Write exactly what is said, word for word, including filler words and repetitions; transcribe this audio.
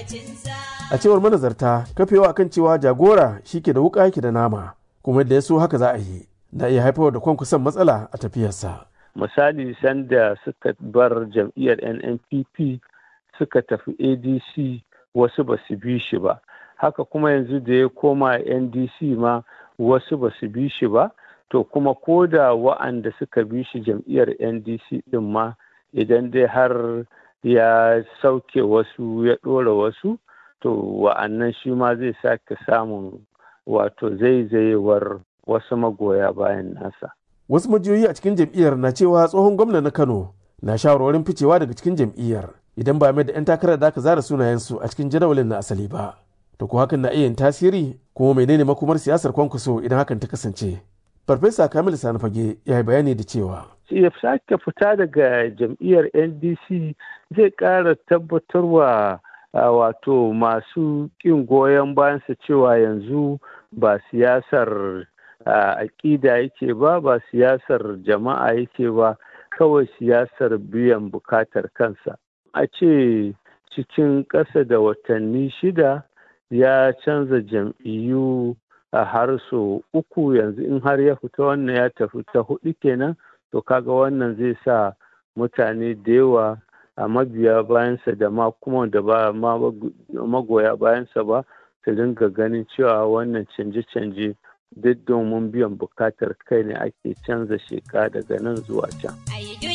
A cewar manazarta, kafewa akan cewa jagora shi ke da wuka yake da nama, kuma yadda ya so haka za a yi, na iya haifar da kwankwason matsala a tafiyarsa. Misali sanda suka bar jam'iyyar N N P P suka tafi A D C wasu ba su bi shi ba. Haka kuma yanzu da ya koma N D C ma wasu ba su bi shi ba. To kuma ko da wa'anda suka bi shi jam'iyyar N D C din ma idan dai har ya sauke wasu ya ɗora wasu, to wa'annan shi ma zai sake samun wato zaizayewar wasu magoya bayan nasa. Wasu majiyoyi a cikin jam'iyyar na cewa tsohon gwamna na Kano na shawarwarin ficewa daga cikin jam'iyyar idan ba mai da 'yan takarar da aka zara sunayensu a cikin jadawalin na asali ba. To ko hakan na iya yin tasiri, kuma menene makomar siyasar Kwankwaso idan hakan ta kasance? Farfesa Kamilu Sani Fage ya yi bayani da cewa ya sake fita daga jam'iyyar N D C zai ƙara tabbatarwa wato masu ƙin goyon bayansa cewa yanzu ba siyasar aƙida yake ba, ba siyasar jama'a yake ba, kawai siyasar biyan bukatar kansa. A ce cikin ƙasa da watanni shida ya canza jam'iyyu a har so uku, yanzu in har ya fita wannan ya tafi ta hudu kenan, to kaga wannan zai sa mutane da yawa a mabiya bayansa da ma kuma da ba ma magoya bayansa ba su dinga ganin cewa wannan canje-canje duk domin biyan bukatar kai ne ake canza sheka daga nan zuwa can.